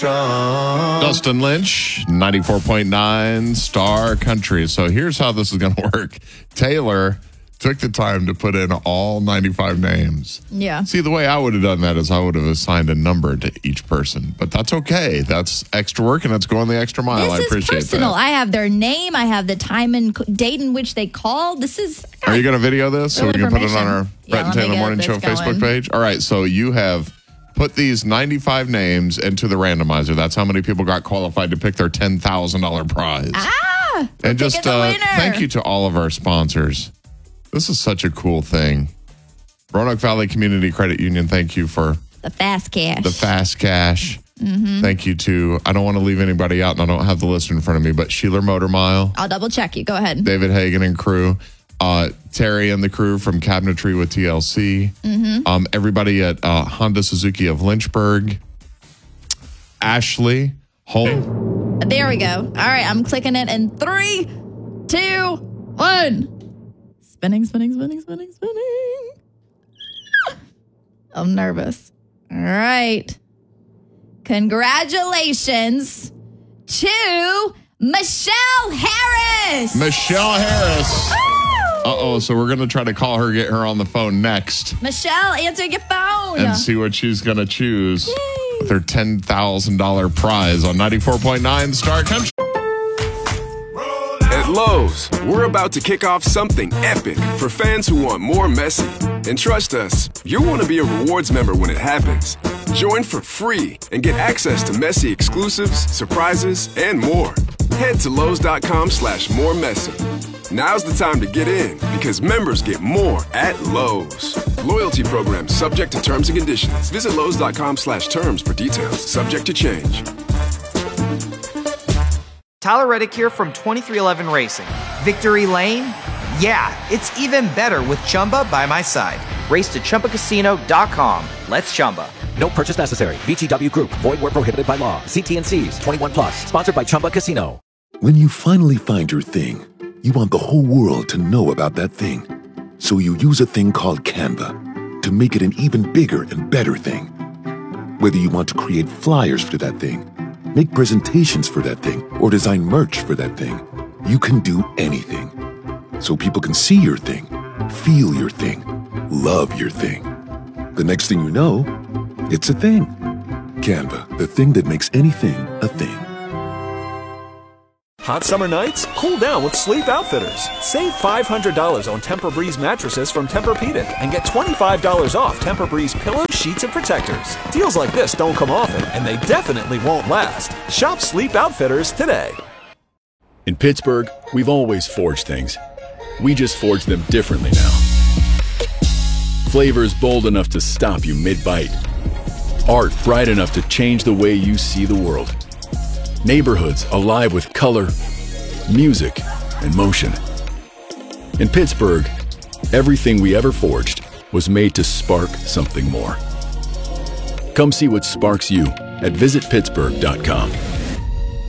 Dustin Lynch, 94.9 Star Country. So here's how this is going to work. Taylor took the time to put in all 95 names. Yeah. See, the way I would have done that is I would have assigned a number to each person. But that's okay. That's extra work, and that's going the extra mile. I appreciate This is personal. that. I have their name. I have the time and date in which they called. This is... Are you going to video this so we can put it on our Brett and Taylor Morning Show Facebook page? All right, so you have put these 95 names into the randomizer. That's how many people got qualified to pick their $10,000 prize. And just thank you to all of our sponsors. This is such a cool thing. Roanoke Valley Community Credit Union, thank you for the fast cash. The fast cash. Mm-hmm. Thank you to, I don't want to leave anybody out, and I don't have the list in front of me, but Sheeler Motor Mile. I'll double check you. Go ahead. David Hagan and crew. Terry and the crew from Cabinetry with TLC. Mm-hmm. Everybody at Honda Suzuki of Lynchburg. Ashley. Home. There we go. All right, I'm clicking it in 3, 2, 1. Spinning. I'm nervous. All right. Congratulations to Michelle Harris. Michelle Harris. So we're going to try to call her, get her on the phone next. Michelle, answer your phone. And see what she's going to choose. Yay. With her $10,000 prize on 94.9 Star Country. At Lowe's, we're about to kick off something epic for fans who want more Messi. And trust us, you'll want to be a rewards member when it happens. Join for free and get access to Messi exclusives, surprises, and more. Head to Lowe's.com/moremessy. Now's the time to get in because members get more at Lowe's. Loyalty program subject to terms and conditions. Visit Lowe's.com/terms for details. Subject to change. Tyler Reddick here from 2311 Racing. Victory Lane? Yeah, it's even better with Chumba by my side. Race to ChumbaCasino.com. Let's Chumba. No purchase necessary. VGW Group. Void where prohibited by law. See T&Cs. 21 plus. Sponsored by Chumba Casino. When you finally find your thing, you want the whole world to know about that thing. So you use a thing called Canva to make it an even bigger and better thing. Whether you want to create flyers for that thing, make presentations for that thing, or design merch for that thing, you can do anything. So people can see your thing, feel your thing, love your thing. The next thing you know, it's a thing. Canva, the thing that makes anything a thing. Hot summer nights? Cool down with Sleep Outfitters. Save $500 on Tempur-Breeze mattresses from Tempur-Pedic and get $25 off Tempur-Breeze pillows, sheets, and protectors. Deals like this don't come often, and they definitely won't last. Shop Sleep Outfitters today. In Pittsburgh, we've always forged things. We just forge them differently now. Flavors bold enough to stop you mid-bite. Art bright enough to change the way you see the world. Neighborhoods alive with color, music, and motion. In Pittsburgh, everything we ever forged was made to spark something more. Come see what sparks you at visitpittsburgh.com.